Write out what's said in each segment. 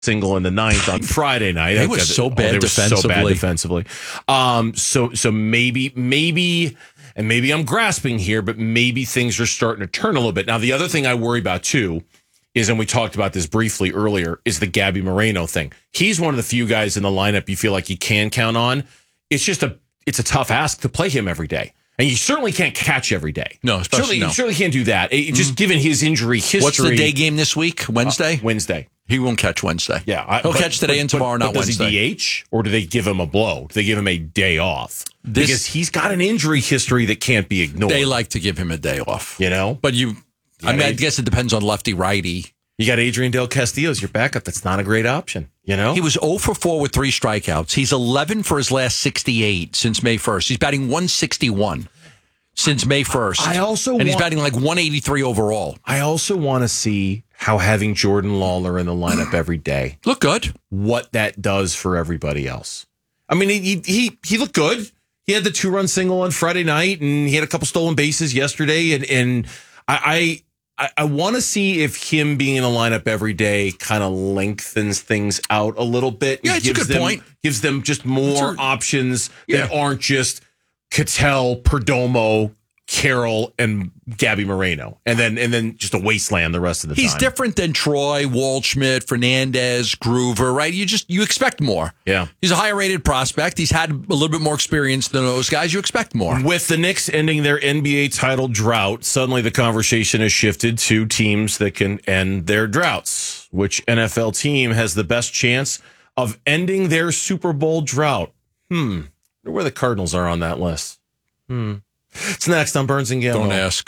single in the ninth on Friday night. They were so bad defensively. So maybe, and maybe I'm grasping here, but maybe things are starting to turn a little bit. Now, the other thing I worry about too is, and we talked about this briefly earlier, is the Gabby Moreno thing. He's one of the few guys in the lineup you feel like you can count on. It's a tough ask to play him every day. And you certainly can't catch every day. No, especially You certainly can't do that. Just given his injury history. What's the day game this week? Wednesday? Wednesday. He won't catch Wednesday. Yeah. He'll catch today and tomorrow, not Wednesday. Does he DH, or do they give him a blow? Do they give him a day off? Because he's got an injury history that can't be ignored. They like to give him a day off. You know? But I guess it depends on lefty-righty. You got Adrian Del Castillo as your backup. That's not a great option, you know? He was 0 for 4 with 3 strikeouts. He's 11 for his last 68 since May 1st. He's batting 161 since May 1st. He's batting like 183 overall. I also want to see how having Jordan Lawler in the lineup every day look good. What that does for everybody else. I mean, he looked good. He had the 2-run single on Friday night, and he had a couple stolen bases yesterday. And I want to see if him being in the lineup every day kind of lengthens things out a little bit. Yeah, it's a good point. Gives them just more options that aren't just Cattell, Perdomo, Carroll, and Gabby Moreno, and then just a wasteland the rest of the time. He's different than Troy, Waldschmidt, Fernandez, Groover, right? You expect more. Yeah. He's a higher rated prospect. He's had a little bit more experience than those guys. You expect more. With the Knicks ending their NBA title drought, suddenly the conversation has shifted to teams that can end their droughts. Which NFL team has the best chance of ending their Super Bowl drought? I wonder where the Cardinals are on that list. It's next on Burns and Gamble. Don't ask.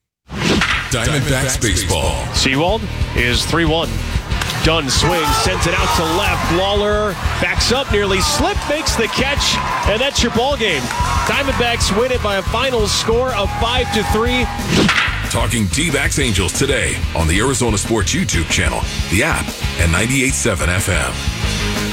Diamondbacks baseball. Sewald is 3-1. Dunn swings, sends it out to left. Lawler backs up, nearly slipped, makes the catch, and that's your ball game. Diamondbacks win it by a final score of 5-3. Talking D-backs Angels today on the Arizona Sports YouTube channel, the app, and 98.7 FM.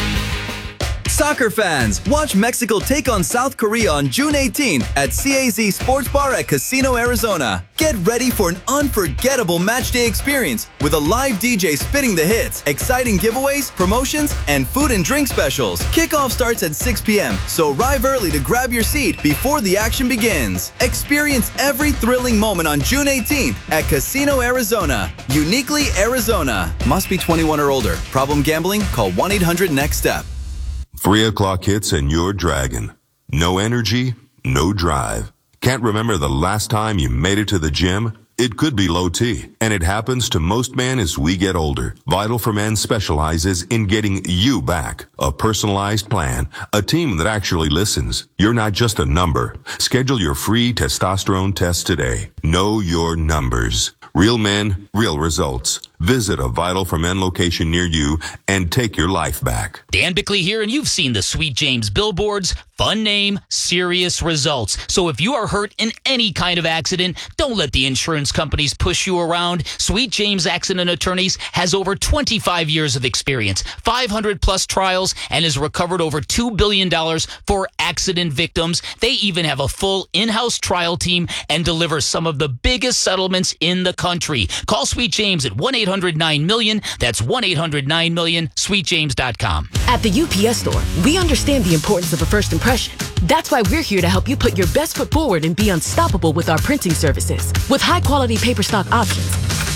Soccer fans, watch Mexico take on South Korea on June 18th at CAZ Sports Bar at Casino, Arizona. Get ready for an unforgettable matchday experience with a live DJ spitting the hits, exciting giveaways, promotions, and food and drink specials. Kickoff starts at 6 p.m., so arrive early to grab your seat before the action begins. Experience every thrilling moment on June 18th at Casino, Arizona. Uniquely Arizona. Must be 21 or older. Problem gambling? Call 1-800-NEXT-STEP. 3 o'clock hits and you're dragging. No energy, no drive. Can't remember the last time you made it to the gym? It could be low T, and it happens to most men as we get older. Vital for Men specializes in getting you back. A personalized plan, a team that actually listens. You're not just a number. Schedule your free testosterone test today. Know your numbers. Real men, real results. Visit a Vital for Men location near you and take your life back. Dan Bickley here, and you've seen the Sweet James billboards. Fun name, serious results. So if you are hurt in any kind of accident, don't let the insurance companies push you around. Sweet James Accident Attorneys has over 25 years of experience, 500 plus trials, and has recovered over $2 billion for accident victims. They even have a full in-house trial team and deliver some of the biggest settlements in the country. Call Sweet James at 1-800-9-MILLION. That's 1-800-9-MILLION, sweetjames.com. At the UPS Store, we understand the importance of a first impression. That's why we're here to help you put your best foot forward and be unstoppable with our printing services. With high-quality paper stock options,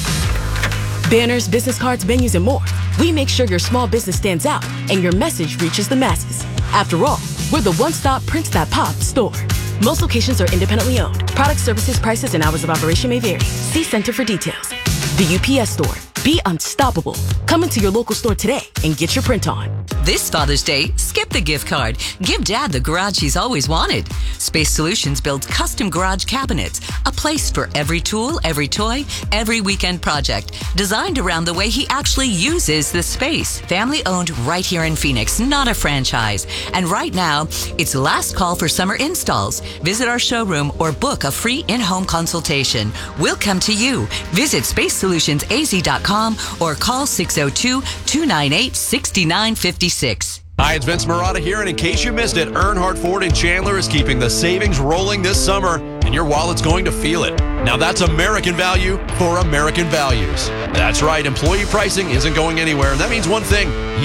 banners, business cards, menus, and more, we make sure your small business stands out and your message reaches the masses. After all, we're the one-stop Prints That Pop store. Most locations are independently owned. Product, services, prices, and hours of operation may vary. See Center for details. The UPS Store. Be unstoppable. Come into your local store today and get your print on. This Father's Day, skip the gift card. Give Dad the garage he's always wanted. Space Solutions builds custom garage cabinets, a place for every tool, every toy, every weekend project, designed around the way he actually uses the space. Family owned right here in Phoenix, not a franchise. And right now, it's last call for summer installs. Visit our showroom or book a free in-home consultation. We'll come to you. Visit SpaceSolutionsAZ.com or call 602-298-6956. Hi, it's Vince Marotta here, and in case you missed it, Earnhardt Ford in Chandler is keeping the savings rolling this summer. and your wallet's going to feel it. Now that's American value for American values. That's right, employee pricing isn't going anywhere, and that means one thing.